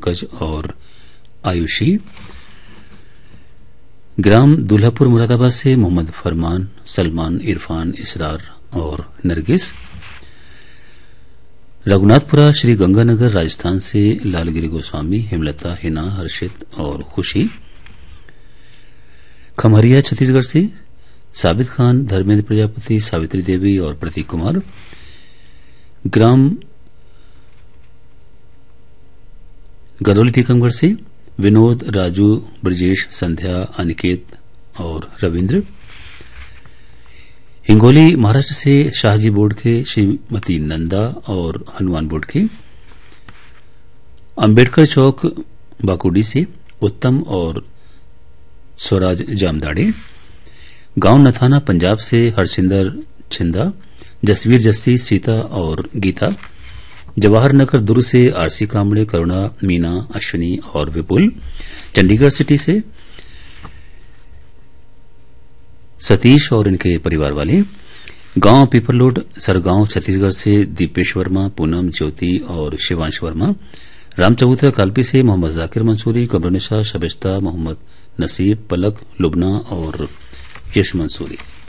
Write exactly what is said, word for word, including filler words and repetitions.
पंकज और आयुषी। ग्राम दुल्हापुर मुरादाबाद से मोहम्मद फरमान, सलमान, इरफान, इसरार और नरगिस। रघुनाथपुरा श्री गंगानगर राजस्थान से लालगिरी गोस्वामी, हेमलता, हिना, हर्षित और खुशी। खमहरिया छत्तीसगढ़ से साबित खान, धर्मेंद्र प्रजापति, सावित्री देवी और प्रतीक कुमार। ग्राम गरौली टीकमगढ़ से विनोद, राजू, ब्रजेश, संध्या, अनिकेत और रविंद्र। हिंगोली महाराष्ट्र से शाहजी बोर्ड के श्रीमती नंदा और हनुमान बोर्ड के। अंबेडकर चौक बाकुडी से उत्तम और स्वराज जामदाड़े। गांव नथाना पंजाब से हरसिंदर छिंदा, जसवीर जस्सी, सीता और गीता। जवाहर नगर दुर्ग से आरसी कामड़े, करुणा, मीना, अश्विनी और विपुल। चंडीगढ़ सिटी से सतीश और इनके परिवार वाले। गांव पीपरलोड सरगांव छत्तीसगढ़ से दीपेश वर्मा, पूनम, ज्योति और शिवांश वर्मा। रामचबूतरा कालपी से मोहम्मद जाकिर मंसूरी, कमरुनिशा, शबिस्ता, मोहम्मद नसीब, पलक, लुबना और यश मंसूरी।